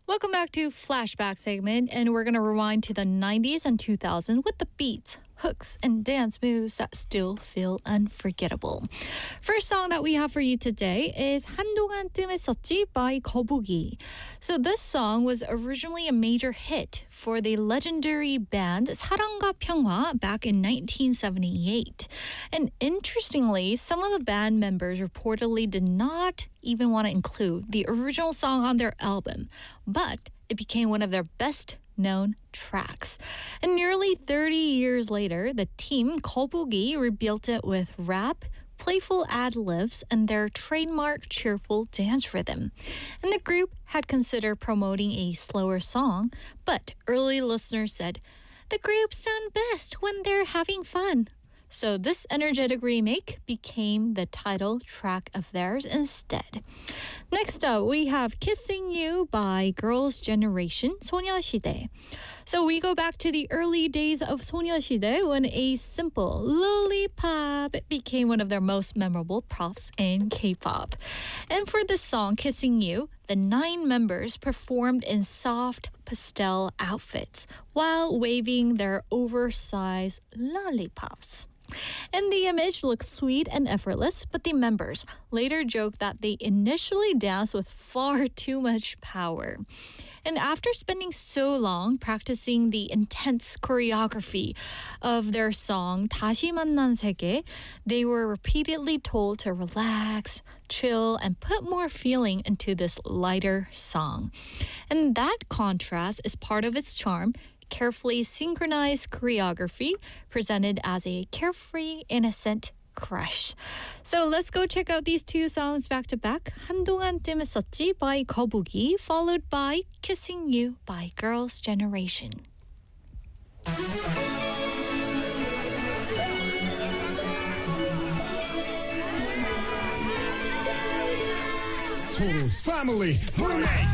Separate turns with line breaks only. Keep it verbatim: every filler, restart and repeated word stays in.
Welcome back to Flashback segment, and we're going to rewind to the nineties and two thousands with the beats, hooks, and dance moves that still feel unforgettable. First song that we have for you today is 한동안 뜸했었지 by 거북이. So this song was originally a major hit for the legendary band 사랑과 평화 back in nineteen seventy-eight. And interestingly, some of the band members reportedly did not even want to include the original song on their album, but it became one of their best known tracks. And nearly thirty years later, the team 거북이 rebuilt it with rap, playful ad-libs, and their trademark cheerful dance rhythm. And the group had considered promoting a slower song, but early listeners said, the group sound best when they're having fun. So this energetic remake became the title track of theirs instead. Next up, we have Kissing You by Girls' Generation, 소녀시대. So we go back to the early days of 소녀시대 when a simple lollipop became one of their most memorable props in K-pop. And for this song, Kissing You, the nine members performed in soft pastel outfits while waving their oversized lollipops. And the image looked sweet and effortless, but the members later joked that they initially danced with far too much power. And after spending so long practicing the intense choreography of their song 다시 만난 세계, they were repeatedly told to relax, chill, and put more feeling into this lighter song. And that contrast is part of its charm. Carefully synchronized choreography presented as a carefree, innocent crush. So let's go check out these two songs back to back. 한동안 뜸했었지 by 거북이, followed by Kissing You by Girls' Generation.
Total family, roommate.